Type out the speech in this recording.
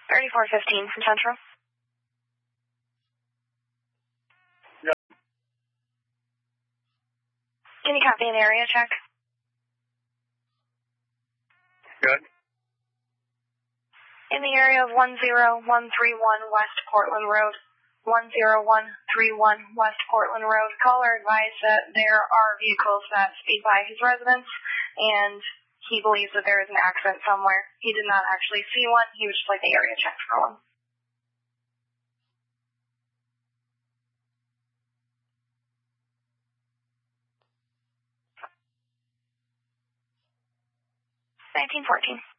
3415 from Central. Yeah. Can you copy an area check? Good. In the area of 10131 West Portland Road, 10131 West Portland Road, caller advised that there are vehicles that speed by his residence, and he believes that there is an accident somewhere. He did not actually see one. He would just like the area checked for one. $1914.